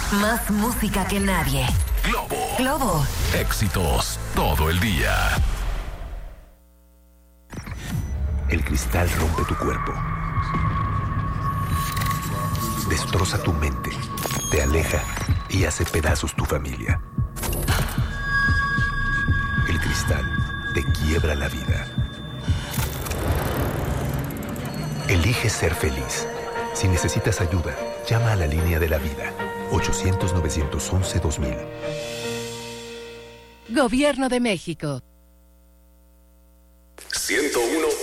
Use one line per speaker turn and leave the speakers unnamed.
Más música que nadie. Globo.
Éxitos todo el día.
El cristal rompe tu cuerpo. Destroza tu mente. Te aleja y hace pedazos tu familia. El cristal te quiebra la vida. Elige ser feliz. Si necesitas ayuda, llama a la línea de la vida. 800-911-2000.
Gobierno de México.
101.7